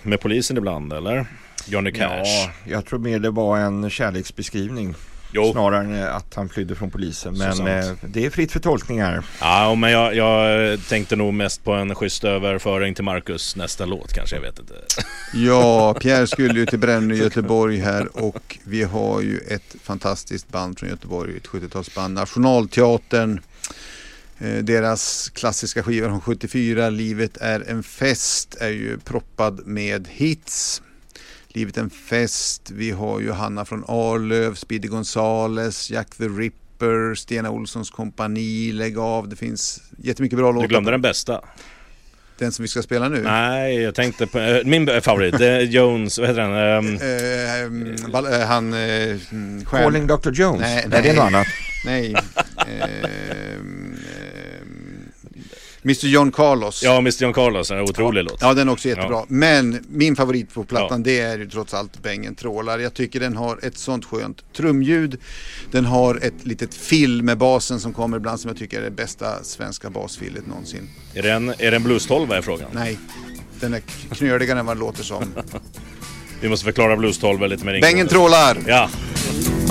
med polisen ibland, eller? Johnny Cash. Ja, jag tror mer det var en kärleksbeskrivning. Jo. Snarare än att han flydde från polisen. Men det är fritt för tolkningar. Ja, men jag tänkte nog mest på en schysst överföring till Marcus nästa låt kanske, jag vet inte. Ja, Pierre skulle ju till Brännö i Göteborg här och vi har ju ett fantastiskt band från Göteborg, ett 70-talsband, Nationalteatern. Deras klassiska skiva från 74, Livet är en fest, är ju proppad med hits. Livet är en fest, vi har ju Hanna från Arlöv, Speedy Gonzales, Jack the Ripper, Stena Olssons kompani, Lägg av, det finns jättemycket bra låtar. Du glömde den bästa. Den som vi ska spela nu? Nej, jag tänkte på min favorit, det är Jones, vad heter han? Calling Dr. Jones? Nej, det är något annat. Nej. Mr. John Carlos. Ja, Mr. John Carlos, en otrolig låt. Ja, den är också jättebra. Ja. Men min favorit på plattan, det är ju trots allt Bängen trålar. Jag tycker den har ett sånt skönt trumljud. Den har ett litet fill med basen som kommer ibland som jag tycker är det bästa svenska basfillet någonsin. Är det en blues-tolva är frågan? Nej, den är knöligare än vad det låter som. Vi måste förklara blues-tolva lite mer. Bängen trålar! Ja.